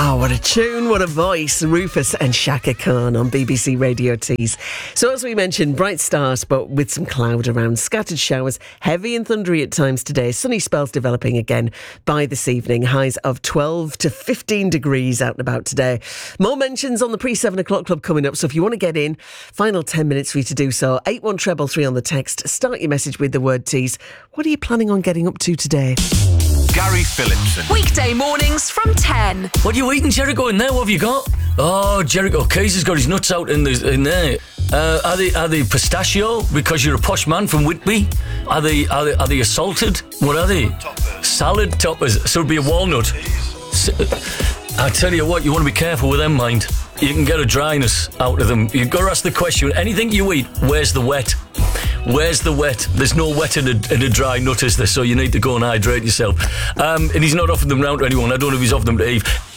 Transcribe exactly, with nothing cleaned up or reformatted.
Oh, what a tune, what a voice. Rufus and Shaka Khan on B B C Radio Tees. So as we mentioned, bright start, but with some cloud around. Scattered showers, heavy and thundery at times today. Sunny spells developing again by this evening. Highs of twelve to fifteen degrees out and about today. More mentions on the pre-seven o'clock club coming up. So if you want to get in, final ten minutes for you to do so. eight one three three on the text. Start your message with the word tease. What are you planning on getting up to today? Gary Phillipson. Weekday mornings from ten. What are you eating, Jericho? In there, what have you got? Oh, Jericho Keys has got his nuts out in the in there. Uh, are they are they pistachio? Because you're a posh man from Whitby. Are they are they, are they assaulted? What are they? Toppers. Salad toppers. So it'd be a walnut. I tell you what, you want to be careful with them, mind. You can get a dryness out of them. You've got to ask the question, anything you eat, where's the wet? Where's the wet? There's no wet in a, in a dry nut, is there? So you need to go and hydrate yourself. Um, and he's not offered them round to anyone. I don't know if he's offered them to Eve.